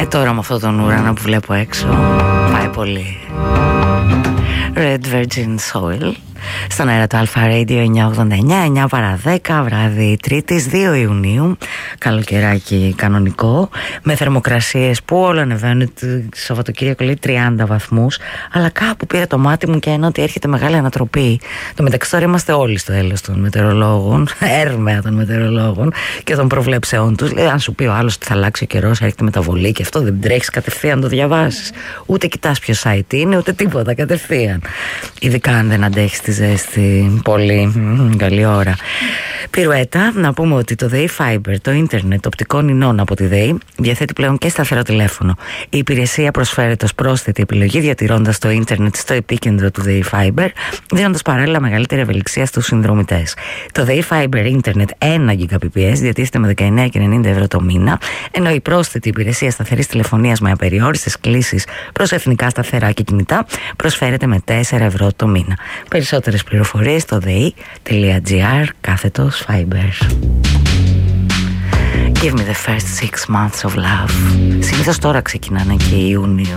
Τώρα με αυτόν τον ουρανό που βλέπω έξω πάει πολύ. Red Virgin Soil στον αέρα του Alpha Radio 989, 9 παρά 10, βράδυ Τρίτης 2 Ιουνίου. Καλοκαιράκι κανονικό, με θερμοκρασίες που όλα ανεβαίνουν. Σαββατοκύριακο λέει 30 βαθμούς, αλλά κάπου πήρε το μάτι μου και ενώ ότι έρχεται μεγάλη ανατροπή. Το μεταξύ τώρα είμαστε όλοι στο έλεος των μετεωρολόγων, έρμεα των μετεωρολόγων και των προβλέψεών τους. Λέει, αν σου πει ο άλλος ότι θα αλλάξει ο καιρός, έρχεται μεταβολή και αυτό δεν τρέχεις κατευθείαν το διαβάσεις. Ούτε κοιτάς ποιο site είναι, ούτε τίποτα, κατευθείαν. Ειδικά αν δεν αντέχεις τη ζέστη πολύ. Καλή ώρα. Πυρουέτα, να πούμε ότι το ΔΕΗ Fiber, το ίντερνετ οπτικών ινών από τη ΔΕΗ, διαθέτει πλέον και σταθερό τηλέφωνο. Η υπηρεσία προσφέρεται ως πρόσθετη επιλογή, διατηρώντας το ίντερνετ στο επίκεντρο του ΔΕΗ Fiber, δίνοντας παράλληλα μεγαλύτερη ευελιξία στους συνδρομητές. Το ΔΕΗ Fiber ίντερνετ 1 Gbps διατίθεται με 19,90 ευρώ το μήνα, ενώ η πρόσθετη υπηρεσία σταθερής τηλεφωνίας με απεριόριστες κλήσεις προς εθνικά σταθερά και κινητά προσφέρεται με 4 ευρώ το μήνα. Περισσότερες πληροφορίες στο dei.gr/Fiber. Give me the first 6 months of love. Συνήθως τώρα ξεκινάνε και Ιούνιο.